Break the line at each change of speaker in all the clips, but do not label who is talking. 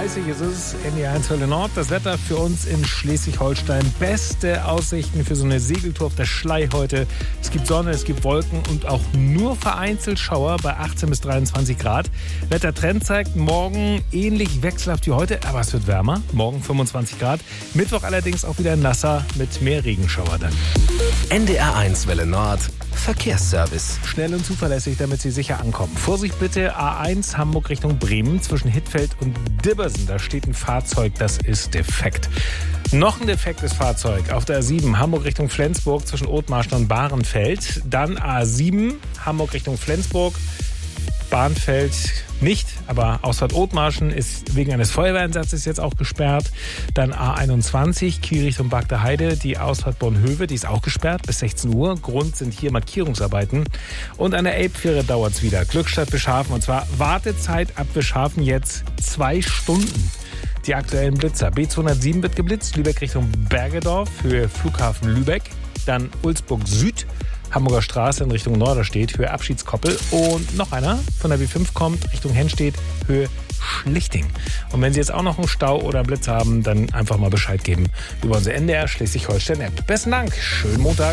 8:30 ist es in die 1 Welle Nord. Das Wetter für uns in Schleswig-Holstein. Beste Aussichten für so eine Segeltour auf der Schlei heute. Es gibt Sonne, es gibt Wolken und auch nur vereinzelt Schauer bei 18 bis 23 Grad. Wettertrend zeigt morgen ähnlich wechselhaft wie heute, aber es wird wärmer. Morgen 25 Grad. Mittwoch allerdings auch wieder nasser mit mehr Regenschauer dann.
NDR 1 Welle Nord. Verkehrsservice.
Schnell und zuverlässig, damit Sie sicher ankommen. Vorsicht bitte, A1 Hamburg Richtung Bremen zwischen Hittfeld und Dibbersen. Da steht ein Fahrzeug, das ist defekt. Noch ein defektes Fahrzeug auf der A7 Hamburg Richtung Flensburg zwischen Othmarschen und Bahrenfeld. Dann A7 Hamburg Richtung Flensburg. Bahnfeld nicht, aber Ausfahrt Othmarschen ist wegen eines Feuerwehreinsatzes jetzt auch gesperrt. Dann A21 Kiel Richtung Bagder Heide, die Ausfahrt Bornhöve, die ist auch gesperrt bis 16 Uhr. Grund sind hier Markierungsarbeiten. Und an der Elbfähre dauert es wieder. Glückstadt Bischhafen, und zwar Wartezeit ab Bischhafen jetzt 2 Stunden. Die aktuellen Blitzer. B207 wird geblitzt, Lübeck Richtung Bergedorf, Höhe Flughafen Lübeck. Dann Ulsburg Süd, Hamburger Straße in Richtung Norderstedt, Höhe Abschiedskoppel. Und noch einer von der B5 kommt Richtung Henstedt, Höhe Schlichting. Und wenn Sie jetzt auch noch einen Stau oder einen Blitz haben, dann einfach mal Bescheid geben über unsere NDR Schleswig-Holstein-App. Besten Dank, schönen Montag.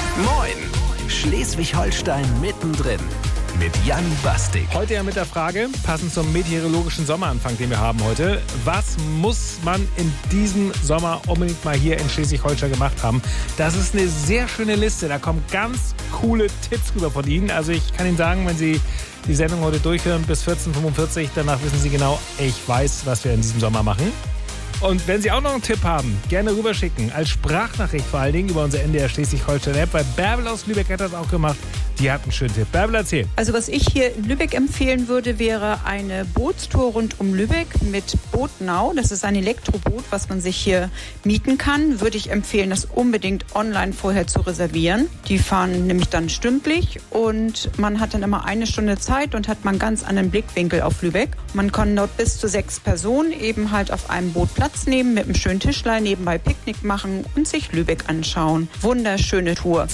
Moin, Schleswig-Holstein mittendrin. Mit Jan Bastik.
Heute ja mit der Frage, passend zum meteorologischen Sommeranfang, den wir haben heute. Was muss man in diesem Sommer unbedingt mal hier in Schleswig-Holstein gemacht haben? Das ist eine sehr schöne Liste. Da kommen ganz coole Tipps rüber von Ihnen. Also ich kann Ihnen sagen, wenn Sie die Sendung heute durchhören bis 14:45 Uhr, danach wissen Sie genau, ich weiß, was wir in diesem Sommer machen. Und wenn Sie auch noch einen Tipp haben, gerne rüberschicken. Als Sprachnachricht vor allen Dingen über unsere NDR Schleswig-Holstein-App. Weil Bärbel aus Lübeck hat das auch gemacht. Die hat einen schönen Tipp. Bärbel, erzähl.
Also was ich hier in Lübeck empfehlen würde, wäre eine Bootstour rund um Lübeck mit Bootnow. Das ist ein Elektroboot, was man sich hier mieten kann. Würde ich empfehlen, das unbedingt online vorher zu reservieren. Die fahren nämlich dann stündlich und man hat dann immer 1 Stunde Zeit und hat mal einen ganz anderen Blickwinkel auf Lübeck. Man kann dort bis zu 6 Personen eben halt auf einem Boot Platz nehmen, mit einem schönen Tischlein nebenbei Picknick machen und sich Lübeck anschauen. Wunderschöne Tour.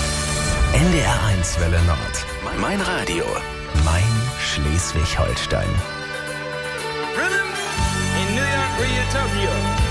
NDR 1 Welle Nord. Mein Radio. Mein Schleswig-Holstein.
Rhythm in New York, Rio, Tokyo.